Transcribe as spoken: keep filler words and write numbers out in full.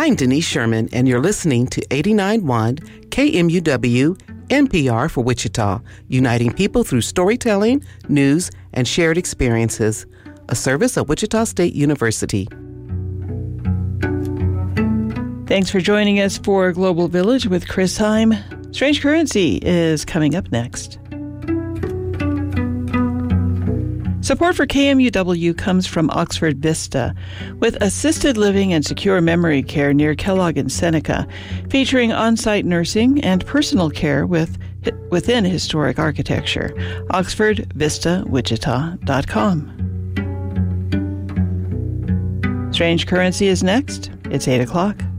I'm Denise Sherman, and you're listening to eighty-nine point one K M U W N P R for Wichita, uniting people through storytelling, news, and shared experiences. A service of Wichita State University. Thanks for joining us for Global Village with Chris Heim. Strange Currency is coming up next. Support for K M U W comes from Oxford Vista, with assisted living and secure memory care near Kellogg and Seneca, featuring on-site nursing and personal care with within historic architecture. oxford vista wichita dot com. Strange Currency is next. It's eight o'clock.